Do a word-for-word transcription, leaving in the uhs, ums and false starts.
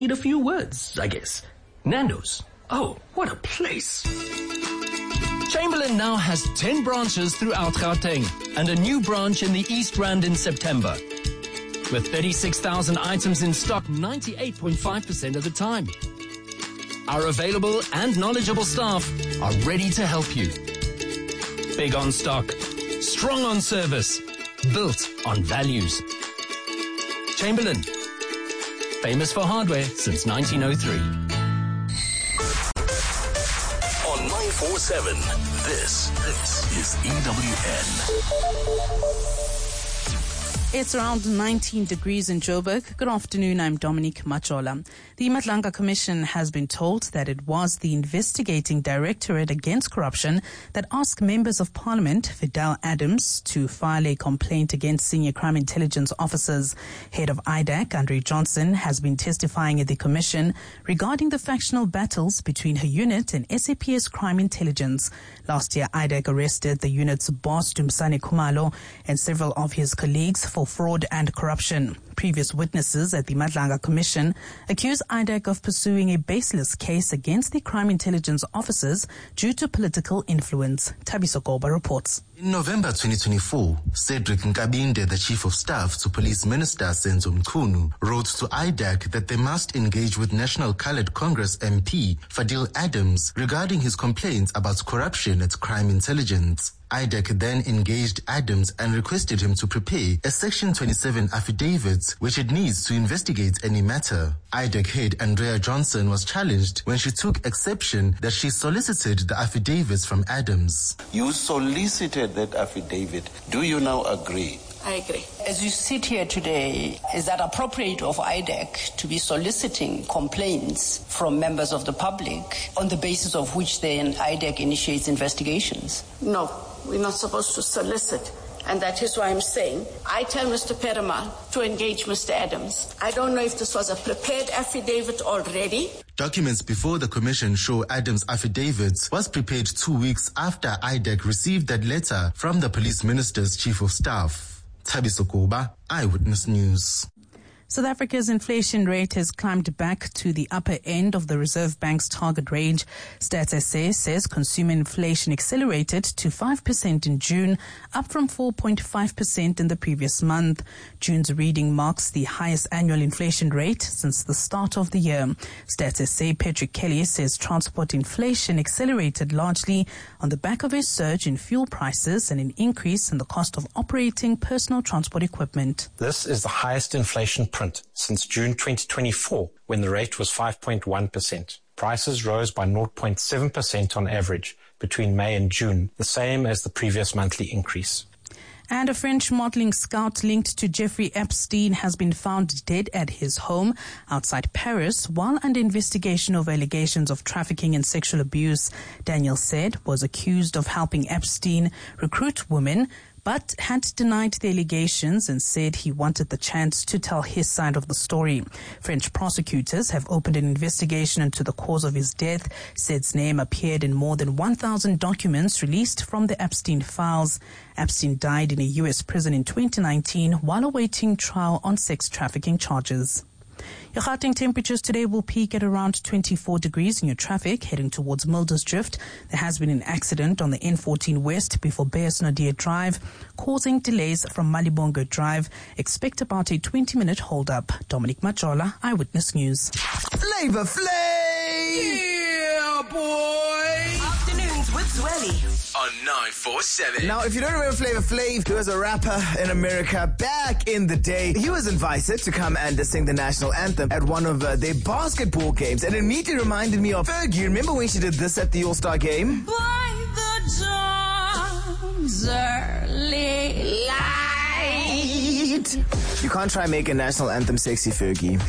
Need a few words, I guess. Nando's. Oh, what a place. Chamberlain now has ten branches throughout Gauteng and a new branch in the East Rand in September. With thirty-six thousand items in stock ninety-eight point five percent of the time. Our available and knowledgeable staff are ready to help you. Big on stock, strong on service, built on values. Chamberlain, famous for hardware since nineteen oh three. On nine four seven, this, this is E W N. It's around nineteen degrees in Joburg. Good afternoon, I'm Dominique Machola. The Matlanga Commission has been told that it was the investigating Directorate Against Corruption that asked members of Parliament, Fidel Adams, to file a complaint against senior crime intelligence officers. Head of I D A C, Andre Johnson, has been testifying at the Commission regarding the factional battles between her unit and S A P S Crime Intelligence. Last year, I D A C arrested the unit's boss, Dumisani Khumalo, and several of his colleagues for fraud and corruption. Previous witnesses at the Matlanga Commission accused I D A C of pursuing a baseless case against the crime intelligence officers due to political influence. Thabiso Goba reports. In November twenty twenty-four, Cedric Nkabinde, the Chief of Staff to Police Minister Senzo Mchunu, wrote to I D A C that they must engage with National Coloured Congress M P Fidel Adams regarding his complaints about corruption at crime intelligence. I D A C then engaged Adams and requested him to prepare a Section twenty-seven affidavit which it needs to investigate any matter. I D A C head Andrea Johnson was challenged when she took exception that she solicited the affidavits from Adams. You solicited that affidavit. Do you now agree? I agree. As you sit here today, is that appropriate of I D A C to be soliciting complaints from members of the public on the basis of which then I D A C initiates investigations? No, we're not supposed to solicit. And that is why I'm saying, I tell Mister Perumal to engage Mister Adams. I don't know if this was a prepared affidavit already. Documents before the commission show Adams' affidavit was prepared two weeks after I D A C received that letter from the police minister's chief of staff. Thabiso Goba, Eyewitness News. South Africa's inflation rate has climbed back to the upper end of the Reserve Bank's target range. Stats S A says consumer inflation accelerated to five percent in June, up from four point five percent in the previous month. June's reading marks the highest annual inflation rate since the start of the year. Stats S A Patrick Kelly says transport inflation accelerated largely on the back of a surge in fuel prices and an increase in the cost of operating personal transport equipment. This is the highest inflation print since June twenty twenty-four, when the rate was five point one percent. Prices rose by zero point seven percent on average between May and June, the same as the previous monthly increase. And a French modeling scout linked to Jeffrey Epstein has been found dead at his home outside Paris while under investigation of allegations of trafficking and sexual abuse. Daniel said was accused of helping Epstein recruit women, but had denied the allegations and said he wanted the chance to tell his side of the story. French prosecutors have opened an investigation into the cause of his death. Said's name appeared in more than one thousand documents released from the Epstein files. Epstein died in a U S prison in twenty nineteen while awaiting trial on sex trafficking charges. Your Gauteng temperatures today will peak at around twenty-four degrees in your traffic heading towards Mildersdrift. There has been an accident on the N fourteen West before Beyers-Naudé Drive, causing delays from Malibongo Drive. Expect about a twenty-minute hold-up. Dominique Machola, Eyewitness News. Flavor Flav! Yeah, boy! Afternoons with Zwelly. On nine four seven. Now, if you don't remember Flavor Flav, he was a rapper in America back in the day. He was invited to come and uh, sing the national anthem at one of uh, their basketball games. And it immediately reminded me of Fergie. Remember when she did this at the All-Star game? By the dawn's early light. You can't try and make a national anthem sexy, Fergie.